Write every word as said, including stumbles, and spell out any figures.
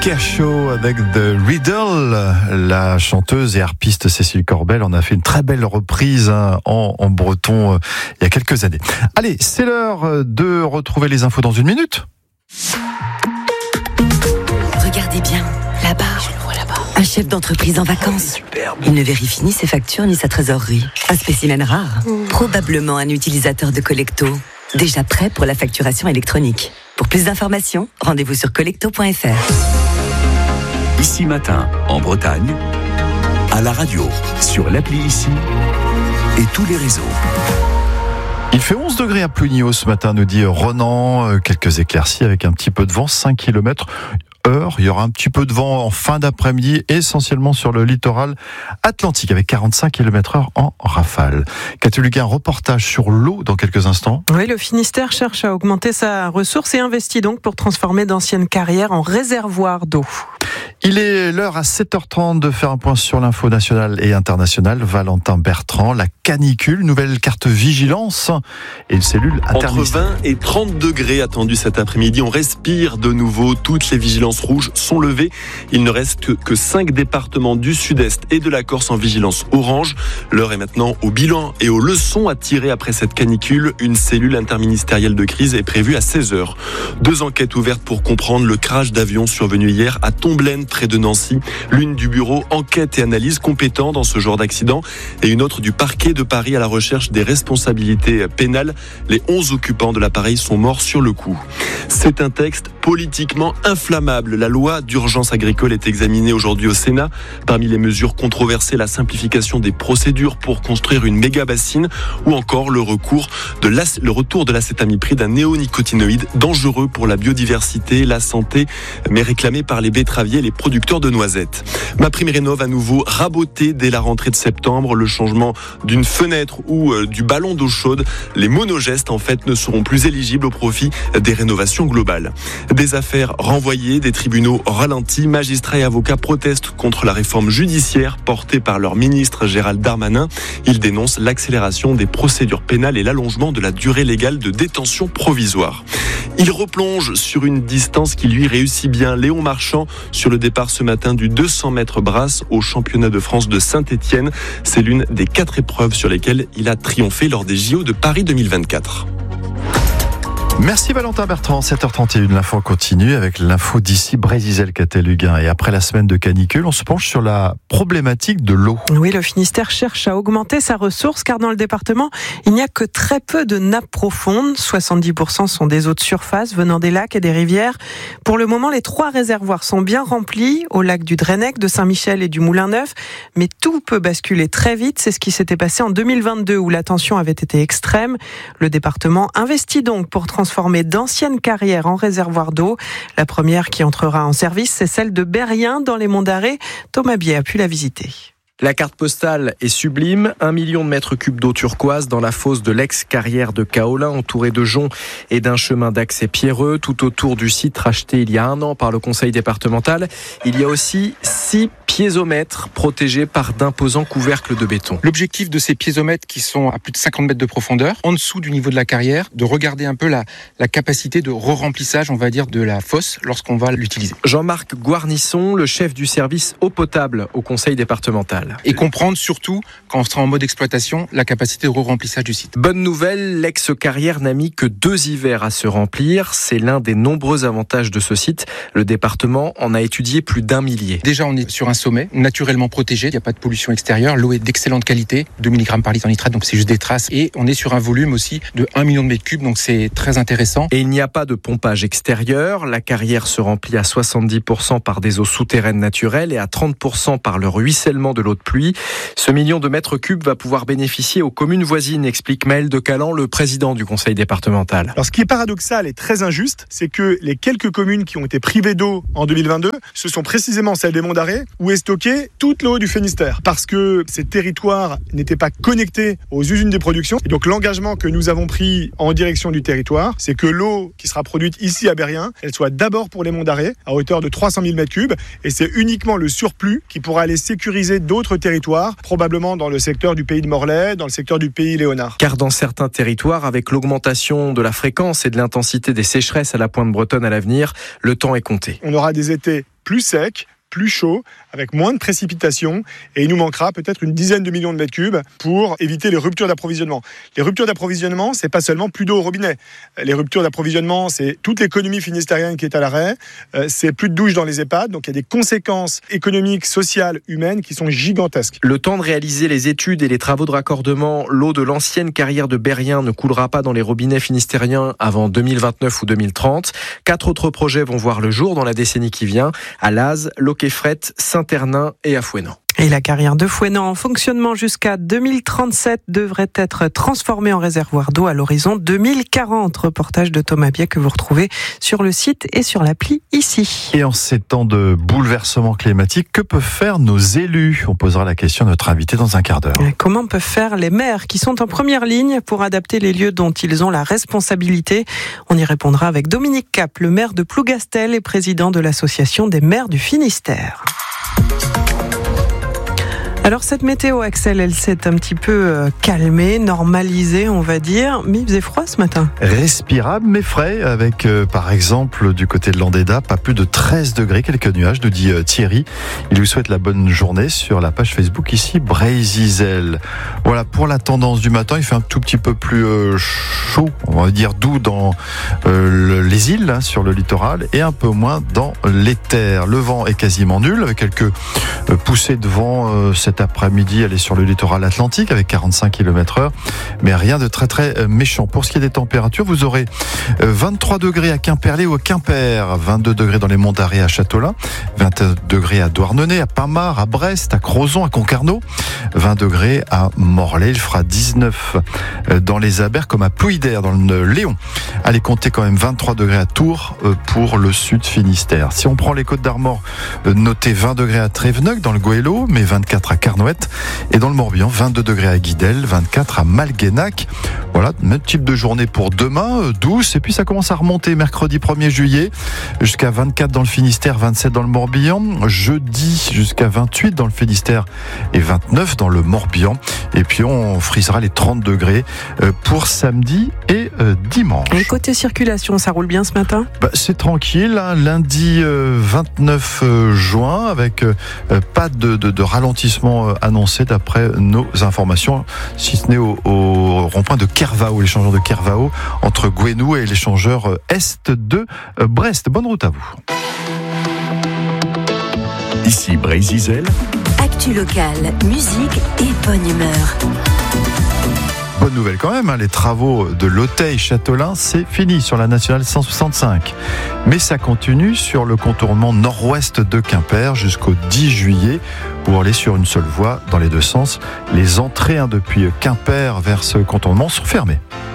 Kershaw avec The Riddle, la chanteuse et harpiste Cécile Corbel en a fait une très belle reprise hein, en, en breton euh, il y a quelques années. Allez, c'est l'heure de retrouver les infos dans une minute. Regardez bien, là-bas, je le vois là-bas. Un chef d'entreprise en vacances. Superbe. Il ne vérifie ni ses factures ni sa trésorerie. Un spécimen rare. Mmh. Probablement un utilisateur de Collecto. Déjà prêt pour la facturation électronique. Pour plus d'informations, rendez-vous sur collecto point f r. Ici Matin, en Bretagne, à la radio, sur l'appli Ici et tous les réseaux. Il fait onze degrés à Plugno ce matin, nous dit Ronan. Quelques éclaircies avec un petit peu de vent, cinq kilomètres heure. Il y aura un petit peu de vent en fin d'après-midi, essentiellement sur le littoral atlantique, avec quarante-cinq kilomètres heure en rafale. Catholique, un reportage sur l'eau dans quelques instants. Oui, le Finistère cherche à augmenter sa ressource et investit donc pour transformer d'anciennes carrières en réservoirs d'eau. Il est l'heure à sept heures trente de faire un point sur l'info nationale et internationale. Valentin Bertrand, la canicule, nouvelle carte vigilance et une cellule interministérielle. Entre vingt et trente degrés attendus cet après-midi. On respire de nouveau. Toutes les vigilances rouges sont levées. Il ne reste que cinq départements du sud-est et de la Corse en vigilance orange. L'heure est maintenant au bilan et aux leçons à tirer après cette canicule. Une cellule interministérielle de crise est prévue à seize heures. Deux enquêtes ouvertes pour comprendre le crash d'avion survenu hier à Tomblaine, près de Nancy. L'une du bureau enquête et analyse compétent dans ce genre d'accident et une autre du parquet de Paris à la recherche des responsabilités pénales. Les onze occupants de l'appareil sont morts sur le coup. C'est un texte politiquement inflammable. La loi d'urgence agricole est examinée aujourd'hui au Sénat. Parmi les mesures controversées, la simplification des procédures pour construire une méga bassine ou encore le recours de le retour de l'acétamipride, un néonicotinoïde dangereux pour la biodiversité, la santé, mais réclamé par les betteraviers et les producteurs de noisettes. MaPrimeRénov' à nouveau raboté dès la rentrée de septembre. Le changement d'une fenêtre ou euh, du ballon d'eau chaude, les monogestes en fait ne seront plus éligibles au profit des rénovations globales. Des affaires renvoyées, des tribunaux ralentis, magistrats et avocats protestent contre la réforme judiciaire portée par leur ministre Gérald Darmanin. Ils dénoncent l'accélération des procédures pénales et l'allongement de la durée légale de détention provisoire. Il replonge sur une distance qui lui réussit bien. Léon Marchand sur le départ ce matin du deux cents mètres brasse au championnat de France de Saint-Étienne. C'est l'une des quatre épreuves sur lesquelles il a triomphé lors des J O de Paris deux mille vingt-quatre. Merci Valentin Bertrand, sept heures trente et une, l'info continue avec l'info d'ici Brésil-Catel-Huguin. Et après la semaine de canicule, on se penche sur la problématique de l'eau. Oui, le Finistère cherche à augmenter sa ressource car dans le département, il n'y a que très peu de nappes profondes. soixante-dix pour cent sont des eaux de surface venant des lacs et des rivières. Pour le moment, les trois réservoirs sont bien remplis au lac du Drennec, de Saint-Michel et du Moulin-Neuf. Mais tout peut basculer très vite. C'est ce qui s'était passé en deux mille vingt-deux où la tension avait été extrême. Le département investit donc pour transformer transformer d'anciennes carrières en réservoirs d'eau. La première qui entrera en service, c'est celle de Berrien dans les Monts d'Arrée. Thomas Biet a pu la visiter. La carte postale est sublime, un million de mètres cubes d'eau turquoise dans la fosse de l'ex-carrière de Kaolin, entourée de joncs et d'un chemin d'accès pierreux, tout autour du site racheté il y a un an par le conseil départemental. Il y a aussi six piézomètres protégés par d'imposants couvercles de béton. L'objectif de ces piézomètres qui sont à plus de cinquante mètres de profondeur, en dessous du niveau de la carrière, de regarder un peu la, la capacité de re-remplissage, on va dire, de la fosse lorsqu'on va l'utiliser. Jean-Marc Guarnisson, le chef du service eau potable au conseil départemental. Et comprendre surtout, quand on sera en mode exploitation, la capacité de re-remplissage du site. Bonne nouvelle, l'ex-carrière n'a mis que deux hivers à se remplir. C'est l'un des nombreux avantages de ce site. Le département en a étudié plus d'un millier. Déjà, on est sur un sommet, naturellement protégé. Il n'y a pas de pollution extérieure. L'eau est d'excellente qualité, deux milligrammes par litre en nitrate, donc c'est juste des traces. Et on est sur un volume aussi de un million de mètres cubes, donc c'est très intéressant. Et il n'y a pas de pompage extérieur. La carrière se remplit à soixante-dix pour cent par des eaux souterraines naturelles et à trente pour cent par le ruissellement de l'eau de pluie. Ce million de mètres cubes va pouvoir bénéficier aux communes voisines, explique Maël de Calan, le président du conseil départemental. Alors ce qui est paradoxal et très injuste, c'est que les quelques communes qui ont été privées d'eau en deux mille vingt-deux, ce sont précisément celles des Monts d'Arrée où est stockée toute l'eau du Finistère. Parce que ces territoires n'étaient pas connectés aux usines de production. Et donc l'engagement que nous avons pris en direction du territoire, c'est que l'eau qui sera produite ici à Berrien, elle soit d'abord pour les Monts d'Arrée, à hauteur de trois cent mille mètres cubes. Et c'est uniquement le surplus qui pourra aller sécuriser d'autres territoires, probablement dans le secteur du pays de Morlaix, dans le secteur du pays Léonard. Car dans certains territoires, avec l'augmentation de la fréquence et de l'intensité des sécheresses à la pointe bretonne à l'avenir, le temps est compté. On aura des étés plus sec, plus chaud, avec moins de précipitations, et il nous manquera peut-être une dizaine de millions de mètres cubes pour éviter les ruptures d'approvisionnement. Les ruptures d'approvisionnement, c'est pas seulement plus d'eau au robinet. Les ruptures d'approvisionnement, c'est toute l'économie finistérienne qui est à l'arrêt, c'est plus de douches dans les EHPAD, donc il y a des conséquences économiques, sociales, humaines qui sont gigantesques. Le temps de réaliser les études et les travaux de raccordement, l'eau de l'ancienne carrière de Berrien ne coulera pas dans les robinets finistériens avant deux mille vingt-neuf ou deux mille trente. Quatre autres projets vont voir le jour dans la décennie qui vient, à Laz, Loquet-Fret, Saint-Ternin et à Fouesnant. Et la carrière de Fouesnant, en fonctionnement jusqu'à deux mille trente-sept, devrait être transformée en réservoir d'eau à l'horizon deux mille quarante. Reportage de Thomas Biet que vous retrouvez sur le site et sur l'appli ici. Et en ces temps de bouleversement climatique, que peuvent faire nos élus ? On posera la question à notre invité dans un quart d'heure. Comment peuvent faire les maires qui sont en première ligne pour adapter les lieux dont ils ont la responsabilité ? On y répondra avec Dominique Cap, le maire de Plougastel et président de l'association des maires du Finistère. Alors cette météo, Axel, elle s'est un petit peu calmée, normalisée, on va dire, mais il faisait froid ce matin. Respirable mais frais, avec euh, par exemple du côté de l'Andéda, pas plus de treize degrés, quelques nuages, nous dit euh, Thierry. Il vous souhaite la bonne journée sur la page Facebook ici, Brézizel. Voilà, pour la tendance du matin, il fait un tout petit peu plus euh, chaud, on va dire doux dans euh, le, les îles, hein, sur le littoral, et un peu moins dans les terres. Le vent est quasiment nul, avec quelques euh, poussées de vent euh, cet après-midi, elle est sur le littoral atlantique avec quarante-cinq kilomètres heure, mais rien de très très méchant. Pour ce qui est des températures, vous aurez vingt-trois degrés à Quimperlé ou à Quimper, vingt-deux degrés dans les monts d'Arrée à Châteaulin, vingt degrés à Douarnenez, à Pamar, à Brest, à Crozon, à Concarneau, vingt degrés à Morlaix, il fera dix-neuf dans les Abers comme à Plouidère dans le Léon. Allez compter quand même vingt-trois degrés à Tours pour le sud Finistère. Si on prend les Côtes d'Armor, notez vingt degrés à Tréveneuc dans le Goëlo, mais vingt-quatre à Carnoët, et dans le Morbihan, vingt-deux degrés à Guidel, vingt-quatre à Malguénac. Voilà, même type de journée pour demain, douce, et puis ça commence à remonter mercredi premier juillet, jusqu'à vingt-quatre dans le Finistère, vingt-sept dans le Morbihan, jeudi jusqu'à vingt-huit dans le Finistère et vingt-neuf dans le Morbihan, et puis on frisera les trente degrés pour samedi et dimanche. Et côté circulation, ça roule bien ce matin ? Bah, c'est tranquille, hein, lundi euh, vingt-neuf juin, avec euh, pas de, de, de ralentissement annoncé d'après nos informations, si ce n'est au, au rond-point de Kervao, l'échangeur de Kervao, entre Gouenou et l'échangeur est de Brest. Bonne route à vous. Ici Brézizel. Actu locale, musique et bonne humeur. Bonne nouvelle quand même, hein, les travaux de l'Auteuil-Châteaulin, c'est fini sur la nationale cent soixante-cinq. Mais ça continue sur le contournement nord-ouest de Quimper jusqu'au dix juillet pour aller sur une seule voie dans les deux sens. Les entrées hein, depuis Quimper vers ce contournement sont fermées.